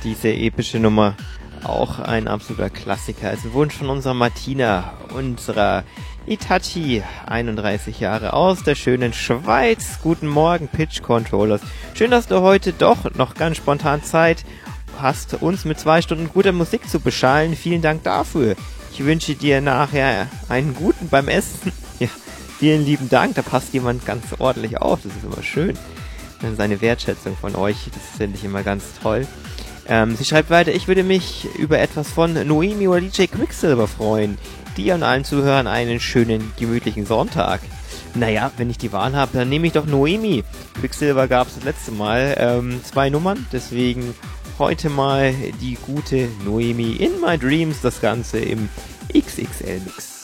diese epische Nummer. Auch ein absoluter Klassiker. Also Wunsch von unserer Martina, unserer Itachi, 31 Jahre aus der schönen Schweiz. Guten Morgen, Pitch Controllers. Schön, dass du heute doch noch ganz spontan Zeit hast, uns mit 2 Stunden guter Musik zu beschallen. Vielen Dank dafür. Ich wünsche dir nachher einen guten beim Essen. Ja, vielen lieben Dank. Da passt jemand ganz ordentlich auf. Das ist immer schön. Seine Wertschätzung von euch, das finde ich immer ganz toll. Sie schreibt weiter, ich würde mich über etwas von Noemi oder DJ Quicksilver freuen. Dir und allen Zuhörern einen schönen, gemütlichen Sonntag. Naja, wenn ich die Wahl habe, dann nehme ich doch Noemi. Quicksilver gab es das letzte Mal 2 Nummern, deswegen heute mal die gute Noemi in My Dreams, das Ganze im XXL-Mix.